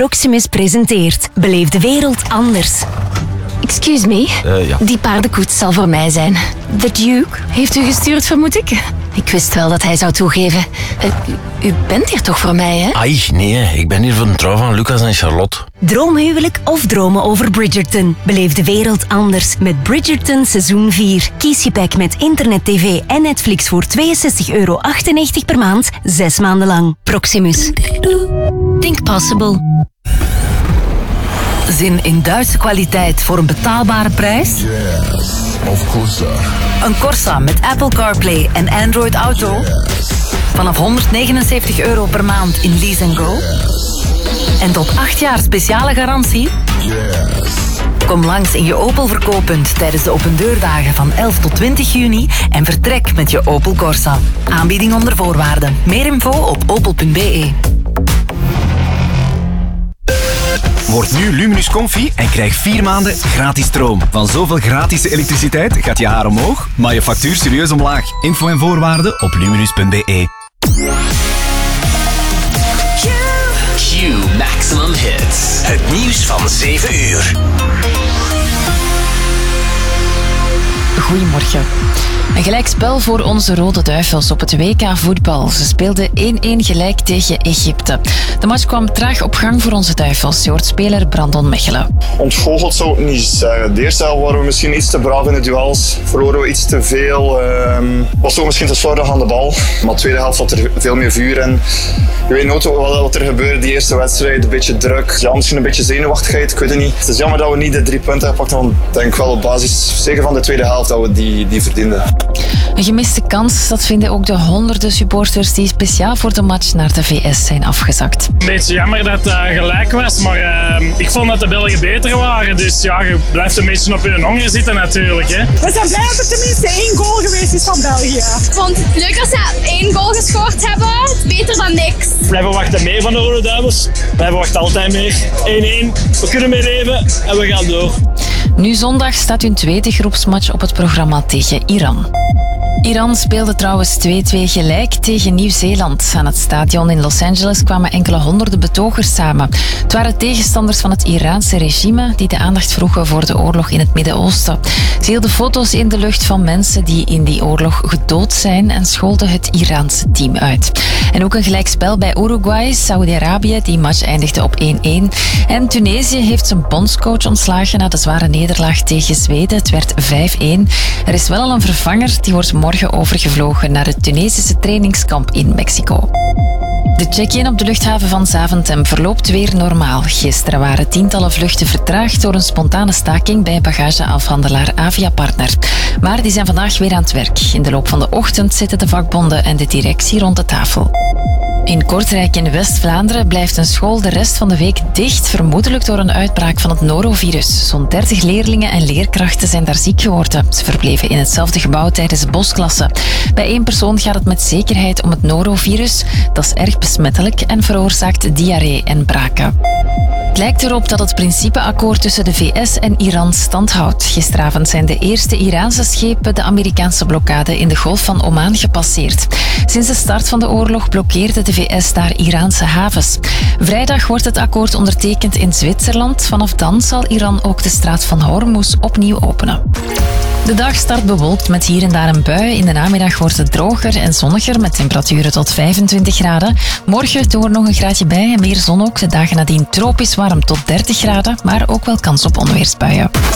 Proximus presenteert Beleef de wereld anders. Excuse me, Ja. Die paardenkoets zal voor mij zijn. The Duke heeft u gestuurd, vermoed ik? Ik wist wel dat hij zou toegeven. U bent hier toch voor mij, hè? Ai, nee, ik ben hier voor een trouw van Lucas en Charlotte. Droomhuwelijk of dromen over Bridgerton? Beleef de wereld anders met Bridgerton seizoen 4. Kies je pack met internet, tv en Netflix voor €62,98 per maand, 6 maanden lang. Proximus. Think possible. Zin in Duitse kwaliteit voor een betaalbare prijs? Of Corsa. Een Corsa met Apple CarPlay en Android Auto? Vanaf €179 per maand in Lease & Go? En tot 8 jaar speciale garantie? Kom langs in je Opel verkooppunt tijdens de opendeurdagen van 11 tot 20 juni en vertrek met je Opel Corsa. Aanbieding onder voorwaarden. Meer info op opel.be. Word nu Luminus Comfy en krijg 4 maanden gratis stroom. Van zoveel gratis elektriciteit gaat je haar omhoog, maar je factuur serieus omlaag. Info en voorwaarden op luminus.be. Q Maximum Hits. Het nieuws van 7 uur. Goedemorgen. Een gelijkspel voor onze Rode Duivels op het WK voetbal. Ze speelden 1-1 gelijk tegen Egypte. De match kwam traag op gang voor onze Duivels. Je hoort speler Brandon Mechelen. Ontgoocheld zou ik niet zeggen. De eerste helft waren we misschien iets te braaf in de duels. Verloren we iets te veel. Was ook misschien te slordig aan de bal. Maar de tweede helft zat er veel meer vuur in. Je weet nooit wat er gebeurde die eerste wedstrijd. Een beetje druk. Ja, misschien een beetje zenuwachtigheid. Ik weet het niet. Het is jammer dat we niet de 3 punten hebben gepakt. Want ik denk wel op basis, zeker van de tweede helft, dat we die verdienden. Een gemiste kans, dat vinden ook de honderden supporters die speciaal voor de match naar de VS zijn afgezakt. Een beetje jammer dat het gelijk was, maar ik vond dat de Belgen beter waren. Dus ja, je blijft een beetje op je honger zitten natuurlijk. Hè. We zijn blij dat er tenminste 1 goal geweest is van België. Ik vond het leuk dat ze 1 goal gescoord hebben. Beter dan niks. We blijven wachten mee van de Rode Duivels. We blijven wachten altijd mee. 1-1, we kunnen mee leven en we gaan door. Nu zondag staat hun tweede groepsmatch op het programma tegen Iran. Iran speelde trouwens 2-2 gelijk tegen Nieuw-Zeeland. Aan het stadion in Los Angeles kwamen enkele honderden betogers samen. Het waren tegenstanders van het Iraanse regime die de aandacht vroegen voor de oorlog in het Midden-Oosten. Ze hielden foto's in de lucht van mensen die in die oorlog gedood zijn en scholden het Iraanse team uit. En ook een gelijkspel bij Uruguay, Saudi-Arabië, die match eindigde op 1-1. En Tunesië heeft zijn bondscoach ontslagen na de zware nederlaag tegen Zweden. Het werd 5-1. Er is wel al een vervanger, die wordt morgen overgevlogen naar het Tunesische trainingskamp in Mexico. De check-in op de luchthaven van Zaventem verloopt weer normaal. Gisteren waren tientallen vluchten vertraagd door een spontane staking bij bagageafhandelaar Aviapartner. Maar die zijn vandaag weer aan het werk. In de loop van de ochtend zitten de vakbonden en de directie rond de tafel. In Kortrijk in West-Vlaanderen blijft een school de rest van de week dicht, vermoedelijk door een uitbraak van het norovirus. Zo'n 30 leerlingen en leerkrachten zijn daar ziek geworden. Ze verbleven in hetzelfde gebouw tijdens bosklassen. Bij 1 persoon gaat het met zekerheid om het norovirus. Dat is erg besmettelijk en veroorzaakt diarree en braken. Het lijkt erop dat het principeakkoord tussen de VS en Iran stand houdt. Gisteravond zijn de eerste Iraanse schepen de Amerikaanse blokkade in de Golf van Oman gepasseerd. Sinds de start van de oorlog blokkeerde de VS daar Iraanse havens. Vrijdag wordt het akkoord ondertekend in Zwitserland. Vanaf dan zal Iran ook de straat van Hormuz opnieuw openen. De dag start bewolkt met hier en daar een bui. In de namiddag wordt het droger en zonniger met temperaturen tot 25 graden. Morgen doen we er nog een graadje bij en meer zon ook. De dagen nadien tropisch warm tot 30 graden, maar ook wel kans op onweersbuien.